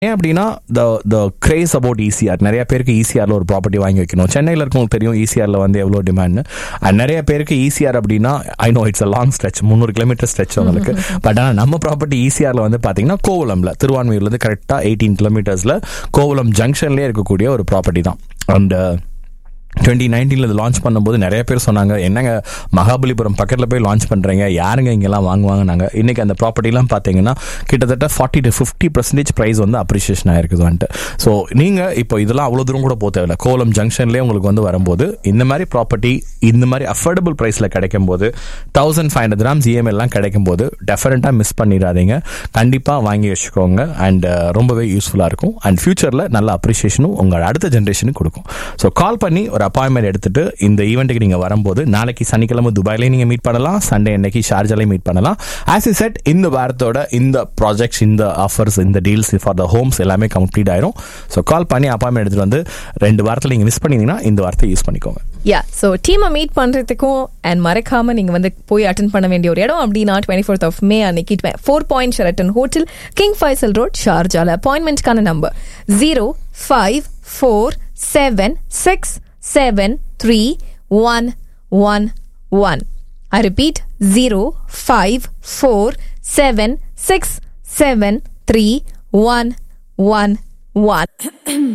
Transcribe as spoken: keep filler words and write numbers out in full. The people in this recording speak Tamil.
ஏன் அப்படின்னா த த கிரேஸ் அபவுட் ஈசிஆர், நிறைய பேருக்கு ஈசிஆரில் ஒரு ப்ராப்பர்ட்டி வாங்கி வைக்கணும். சென்னையில் இருக்கவங்களுக்கு தெரியும் ஈசிஆரில் வந்து எவ்வளோ டிமாண்ட். அண்ட் நிறைய பேருக்கு ஈசிஆர் அப்படின்னா I know it's a long stretch, முந்நூறு கிலோமீட்டர் ஸ்ட்ரெச் அவங்களுக்கு. பட் ஆனால் நம்ம ப்ராப்பர்ட்டி ஈசிஆரில் வந்து பார்த்தீங்கன்னா கோவலமில், திருவான்மையூர்லேருந்து கரெக்டாக எயிட்டீன் கிலோமீட்டர்ஸில் கோவலம் ஜங்ஷன்லேயே இருக்கக்கூடிய ஒரு ப்ராப்பர்ட்டி தான். அண்ட் டுவெண்ட்டி நைன்டீன்ல இது லான்ச் பண்ணும்போது நிறைய பேர் சொன்னாங்க, என்னங்க மகாபலிபுரம் பக்கத்தில் போய் லான்ச் பண்ணுறீங்க, யாருங்க இங்கெல்லாம் வாங்குவாங்க. நாங்கள் இன்னைக்கு அந்த ப்ராப்பர்ட்டிலாம் பார்த்தீங்கன்னா கிட்டத்தட்ட forty to fifty percentage price வந்து அப்ரிசியேஷன் ஆயிருக்குது வந்துட்டு. ஸோ நீங்கள் இப்போ இதெல்லாம் அவ்வளோ தூரம் கூட போக தேவையில்லை, கோவலம் ஜங்ஷன்லேயே உங்களுக்கு வந்து வரும்போது இந்த மாதிரி ப்ராப்பர்ட்டி இந்த மாதிரி அஃபோர்டபுள் ப்ரைஸில் கிடைக்கும் போது தௌசண்ட் ஃபைவ் ஹண்ட்ரட் கிராம்ஸ் இஎம்ஐலாம் கிடைக்கும் போது டெஃபினட்டாக மிஸ் பண்ணிடாதீங்க, கண்டிப்பாக வாங்கி வச்சுக்கோங்க. அண்ட் ரொம்பவே யூஸ்ஃபுல்லாக இருக்கும். அண்ட் ஃபியூச்சரில் நல்ல அப்ரிசியேஷனும் உங்கள் அடுத்த ஜென்ரேஷனுக்கு கொடுக்கும். ஸோ கால் பண்ணி ஒரு அப்பாயின்மெண்ட் எடுத்துட்டு இந்த ஈவெண்ட்டுக்கு நீங்க வரும்போது, நாளைக்கு சனிக்கிழமை துபாயிலையும் நீங்க மீட் பண்ணலாம், சண்டே அன்னைக்கு ஷார்ஜாலையும் மீட் பண்ணலாம். ஆஸ் இ செட், இந்த வாரத்தோட இந்த ப்ராஜெக்ட்ஸ், இந்த ஆஃபர்ஸ், இந்த டீல்ஸ் ஃபார் த ஹோம்ஸ் எல்லாமே கம்ப்ளீட் ஆயிரும். ஸோ கால் பண்ணி அப்பாயின்மெண்ட் எடுத்துட்டு வந்து ரெண்டு வாரத்தில் நீங்க மிஸ் பண்ணீங்கன்னா இந்த வாரத்தை யூஸ் பண்ணிக்கோங்க. யா ஸோ டீமை மீட் பண்றதுக்கும் அண்ட் மறக்காம நீங்க வந்து போய் அட்டென்ட் பண்ண வேண்டிய ஒரு இடம் அப்படின்னா டுவெண்ட்டி ஃபோர்த் ஆஃப் மே அன்னைக்கு four point Sheraton hotel, king Faisal road, ஷார்ஜால. அப்பாயின்மெண்ட்கான number zero five four seven six seven three one one one. I repeat, zero five four seven six seven three one one one.